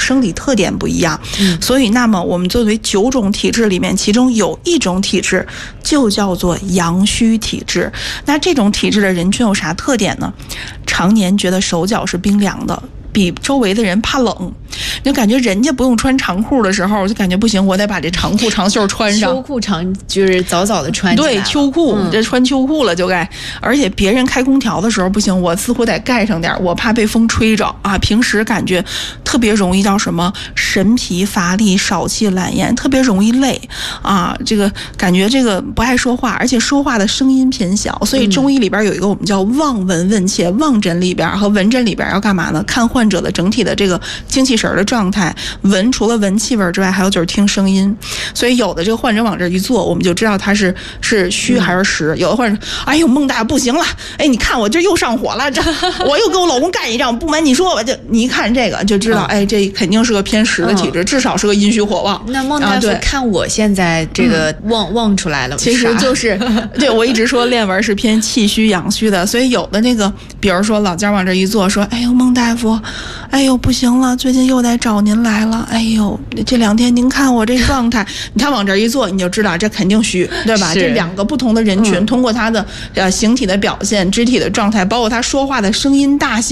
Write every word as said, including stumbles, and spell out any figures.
生理特点不一样。嗯、所以，那么我们作为九种体质里面，其中有一种体质就叫做阳虚体质。那这种体质的人群有啥特点呢？常年觉得手脚是冰凉的，比周围的人怕冷，就感觉人家不用穿长裤的时候，就感觉不行，我得把这长裤长袖穿上。 秋裤长就是早早的穿起来了。 对，秋裤，嗯、这穿秋裤了就该。而且别人开空调的时候不行，我似乎得盖上点，我怕被风吹着啊。平时感觉特别容易叫什么神疲乏力、少气懒言，特别容易累啊。这个感觉这个不爱说话，而且说话的声音偏小。所以中医里边有一个我们叫望闻问切，望诊里边和闻诊里边要干嘛呢？看患者的整体的这个精气神的状态。闻除了闻气味之外，还有就是听声音。所以有的这个患者往这一坐，我们就知道他是是虚还是实。嗯、有的患者，哎呦，孟大夫不行了，哎，你看我这又上火了，这我又跟我老公干一仗，不瞒你说吧，就你一看这个就知道，哎，这肯定是个偏实的体质，嗯、至少是个阴虚火旺。 那孟大夫、啊、看我现在这个望、嗯、望出来了， 其实就是对我一直说练文是偏气虚阳虚的，所以有的那个，比如说老家往这一坐，说，哎呦，孟大夫，哎呦不行了，最近又得找您来了，哎呦，这两天您看我这状态，他往这一坐，你就知道这肯定虚，对吧？这两个不同的人群，嗯、通过他的呃形体的表现、肢体的状态，包括他说话的声音大小。